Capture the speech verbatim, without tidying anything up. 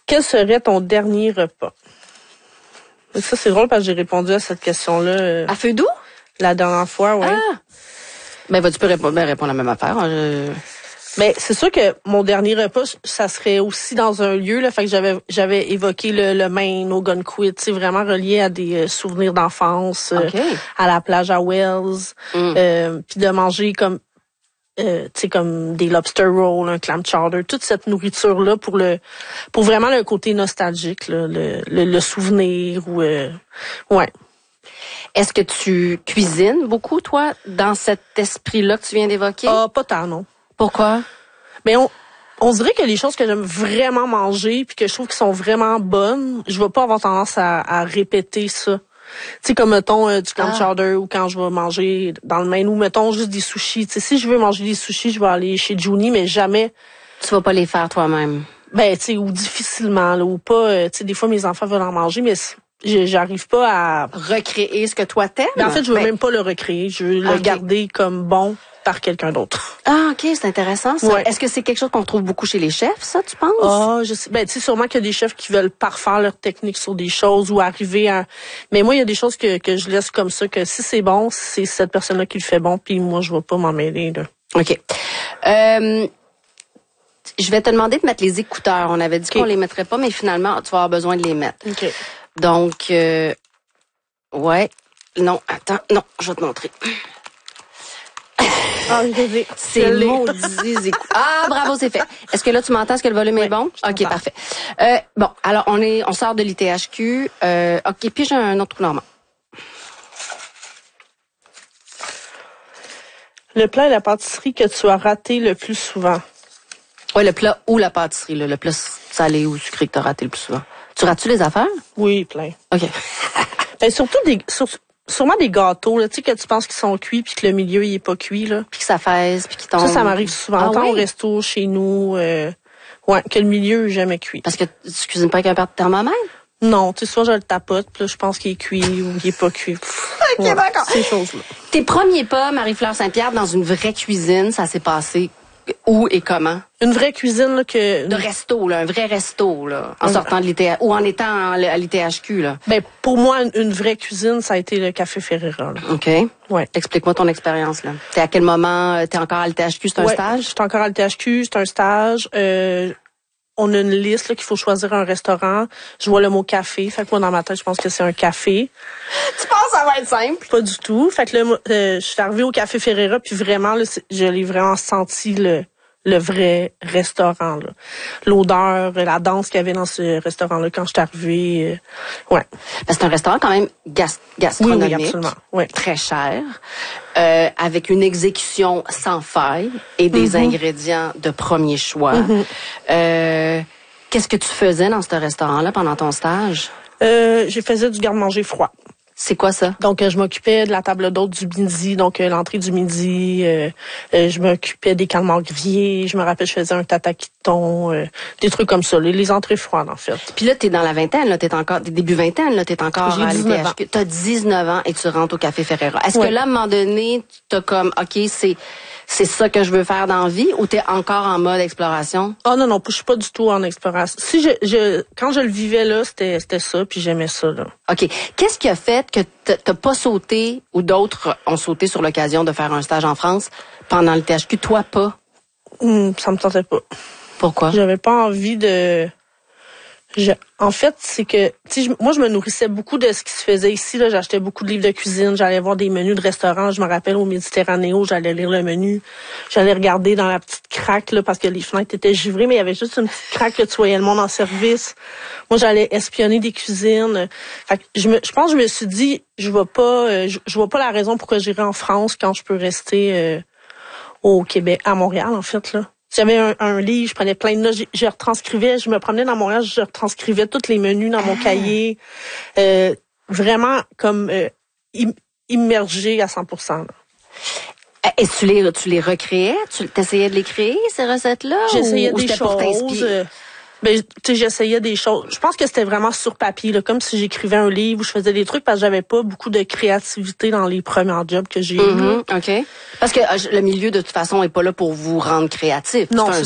Quel serait ton dernier repas? Et ça, c'est drôle parce que j'ai répondu à cette question-là. Euh, à feu doux? La dernière fois, oui. Ah! Ben, vas-tu peux répondre, ben, répondre la même affaire. Hein, je... Ben, c'est sûr que mon dernier repas, ça serait aussi dans un lieu, là. Fait que j'avais, j'avais évoqué le, le Maine, Ogunquit, c'est vraiment relié à des euh, souvenirs d'enfance, euh, Okay. à la plage à Wells, Mm. euh, puis de manger comme, euh, tu sais, comme des lobster rolls, un clam chowder, toute cette nourriture-là pour le, pour vraiment le côté nostalgique, là, le, le, le souvenir ou, euh, ouais. Est-ce que tu cuisines beaucoup, toi, dans cet esprit-là que tu viens d'évoquer? Ah, pas tant, non. Pourquoi? Mais on, on dirait que les choses que j'aime vraiment manger puis que je trouve qu'ils sont vraiment bonnes, je vais pas avoir tendance à, à répéter ça. Tu sais, comme mettons euh, du clam Ah. chowder ou quand je vais manger dans le Maine ou mettons juste des sushis. Tu sais, si je veux manger des sushis, je vais aller chez Juni, mais jamais, Tu vas pas les faire toi-même. ben tu sais, ou difficilement là, ou pas. euh, Tu sais, des fois mes enfants veulent en manger, mais c- je- j'arrive pas à. Recréer ce que toi t'aimes? Mais en fait, je veux Ben, même pas le recréer. Je veux le Ok. garder comme bon par quelqu'un d'autre. Ah, OK, c'est intéressant, ça. Ouais. Est-ce que c'est quelque chose qu'on trouve beaucoup chez les chefs, ça, tu penses? Ah, je sais. Ben, tu sais, sûrement qu'il y a des chefs qui veulent parfaire leur technique sur des choses ou arriver à. Mais moi, il y a des choses que, que je laisse comme ça, que si c'est bon, c'est cette personne-là qui le fait bon, puis moi, je vais pas m'en mêler, là. OK. Euh, je vais te demander de mettre les écouteurs. On avait dit OK. qu'on les mettrait pas, mais finalement, tu vas avoir besoin de les mettre. OK. Donc, euh, ouais. Non, attends, non, je vais te montrer. Ah, je l'ai. C'est Je l'ai. maudits écouteurs. Ah, bravo, c'est fait. Est-ce que là, tu m'entends? Est-ce que le volume est Ouais, bon? je OK, t'entends. parfait. Euh, bon, alors, on est, on sort de l'I T H Q. Euh, OK, puis j'ai un autre trou normand. Le plat et la pâtisserie que tu as raté le plus souvent. Ouais, le plat ou la pâtisserie, là, le plat salé ou sucré que t'as raté le plus souvent. Tu rates-tu les affaires? Oui, plein. OK. Ben, surtout des, sur- sûrement des gâteaux, là, tu sais, que tu penses qu'ils sont cuits puis que le milieu, il est pas cuit, là. Puis que ça fesse, puis qu'il tombe. Ça, ça m'arrive souvent. Ah Autant oui? au resto, chez nous, euh, ouais, que le milieu est jamais cuit. Parce que tu cuisines pas avec un père de thermomètre? Non, tu sais, soit je le tapote, puis là, je pense qu'il est cuit ou il est pas cuit. Pff, Ok, d'accord. Ces choses-là. Tes premiers pas, Marie-Fleur Saint-Pierre, dans une vraie cuisine, ça s'est passé où et comment? Une vraie cuisine, là, que... De resto, là, un vrai resto, là, en sortant de l'I T H ou en étant en- à l'I T H Q, là. Ben, pour moi, une, une vraie cuisine, ça a été le Café Ferreira, là. OK. Ouais. Explique-moi ton expérience, là. T'es à quel moment? euh, T'es encore à l'I T H Q? C'est un Ouais, stage? j'étais encore à l'L T H Q, c'est un stage. Euh, on a une liste, là, qu'il faut choisir un restaurant. Je vois le mot café. Fait que moi, dans ma tête, je pense que c'est un café. Tu penses que ça va être simple? Pas du tout. Fait que là, moi, euh, je suis arrivée au Café Ferreira, puis vraiment, là, c'est- je l'ai vraiment senti, le, le vrai restaurant, là. L'odeur, la danse qu'il y avait dans ce restaurant-là quand je suis arrivée. euh, ouais. Parce que c'est un restaurant quand même gas- Oui, gastronomique. oui, absolument. Ouais. Très cher, euh, avec une exécution sans faille et des Mm-hmm. ingrédients de premier choix. Euh, qu'est-ce que tu faisais dans ce restaurant-là pendant ton stage? Euh, j'ai faisais du garde-manger froid. C'est quoi ça? Donc, euh, je m'occupais de la table d'hôte du midi, donc euh, l'entrée du midi. Euh, euh, je m'occupais des calmars grillés. Je me rappelle, je faisais un tataki de thon, euh, des trucs comme ça. Les, les entrées froides, en fait. Puis là, t'es dans la vingtaine, là, t'es encore, t'es début vingtaine, là, t'es encore J'ai à dix-neuf l'I T H Q. T'as dix-neuf ans et tu rentres au Café Ferreira. Est-ce Ouais. que là, à un moment donné, t'as comme, OK, c'est, c'est ça que je veux faire dans la vie ou t'es encore en mode exploration? Oh non, non, je suis pas du tout en exploration. Si je, je quand je le vivais là, c'était c'était ça, puis j'aimais ça, là. OK. Qu'est-ce qui a fait que t'as t'as pas sauté ou d'autres ont sauté sur l'occasion de faire un stage en France pendant le T H Q? Toi, pas. Hum, ça me tentait pas. Pourquoi? J'avais pas envie de... Je, en fait, c'est que, tu sais, je- moi, je me nourrissais beaucoup de ce qui se faisait ici, là. J'achetais beaucoup de livres de cuisine. J'allais voir des menus de restaurants. Je me rappelle au Méditerranéo, j'allais lire le menu. J'allais regarder dans la petite craque, là, parce que les fenêtres étaient givrées, mais il y avait juste une petite craque, là, tu voyais le monde en service. Moi, j'allais espionner des cuisines. Fait que je me, je pense que je me suis dit, je vois pas, euh, je, je vois pas la raison pourquoi j'irais en France quand je peux rester, euh, au Québec, à Montréal, en fait, là. J'avais un, un livre, je prenais plein de notes, je, je retranscrivais, je me promenais dans Montréal, je retranscrivais tous les menus dans mon cahier. Euh, vraiment comme euh, im- immergée à cent pour cent. Là. Et tu les, tu les recréais? Tu essayais de les créer, ces recettes-là? J'essayais ou, des ou c'était pour choses. t'inspirer? euh, ben, tu sais, j'essayais des choses. Je pense que c'était vraiment sur papier, là, comme si j'écrivais un livre ou je faisais des trucs parce que j'avais pas beaucoup de créativité dans les premiers jobs que j'ai eus. Mhm, OK. Parce que euh, le milieu, de toute façon, est pas là pour vous rendre créatif. Non, C'est un c'est